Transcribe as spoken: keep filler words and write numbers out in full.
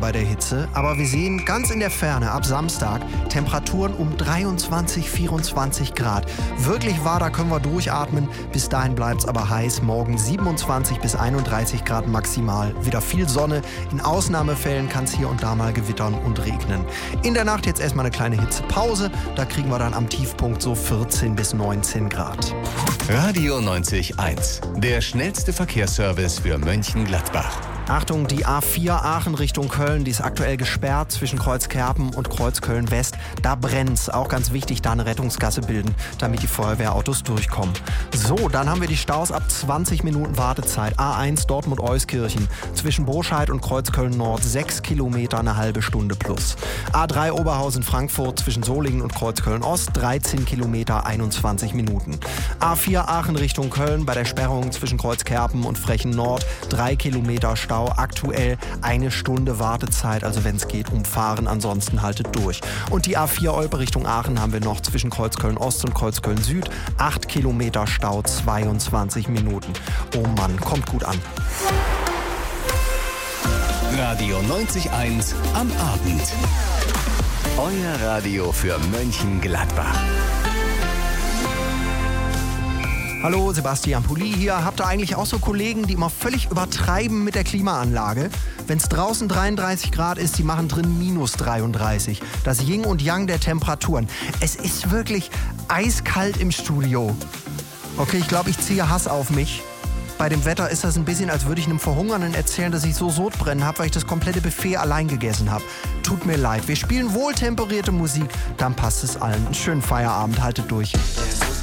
bei der Hitze, aber wir sehen ganz in der Ferne ab Samstag Temperaturen um dreiundzwanzig, vierundzwanzig Grad. Wirklich wahr, da können wir durchatmen. Bis dahin bleibt es aber heiß. Morgen siebenundzwanzig bis einunddreißig Grad maximal. Wieder viel Sonne. In Ausnahmefällen kann es hier und da mal gewittern und regnen. In der Nacht jetzt erstmal eine kleine Hitzepause. Da kriegen wir dann am Tiefpunkt so vierzehn bis neunzehn Grad. Radio neunzig Komma eins, der schnellste Verkehrsservice für Mönchengladbach. Achtung, die A vier Aachen Richtung Köln, die ist aktuell gesperrt zwischen Kreuzkerpen und Kreuzköln West. Da brennt's. Auch ganz wichtig, da eine Rettungsgasse bilden, damit die Feuerwehrautos durchkommen. So, dann haben wir die Staus ab zwanzig Minuten Wartezeit. A eins Dortmund-Euskirchen zwischen Boscheid und Kreuzköln Nord sechs Kilometer, eine halbe Stunde plus. A drei Oberhausen-Frankfurt zwischen Solingen und Kreuzköln Ost dreizehn Kilometer, einundzwanzig Minuten. A vier Aachen Richtung Köln bei der Sperrung zwischen Kreuzkerpen und Frechen Nord drei Kilometer Stau. Aktuell eine Stunde Wartezeit, also wenn es geht, umfahren, ansonsten haltet durch. Und die A vier Olpe Richtung Aachen haben wir noch zwischen Kreuzköln Ost und Kreuzköln Süd acht Kilometer Stau, zweiundzwanzig Minuten. Oh Mann, kommt gut an. Radio neunzig Komma eins am Abend. Euer Radio für Mönchengladbach. Hallo, Sebastian Pulli hier. Habt ihr eigentlich auch so Kollegen, die immer völlig übertreiben mit der Klimaanlage? Wenn es draußen dreiunddreißig Grad ist, die machen drin minus dreiunddreißig. Das Yin und Yang der Temperaturen. Es ist wirklich eiskalt im Studio. Okay, ich glaube, ich ziehe Hass auf mich. Bei dem Wetter ist das ein bisschen, als würde ich einem Verhungernden erzählen, dass ich so Sodbrennen habe, weil ich das komplette Buffet allein gegessen habe. Tut mir leid. Wir spielen wohltemperierte Musik, dann passt es allen. Einen schönen Feierabend, haltet durch.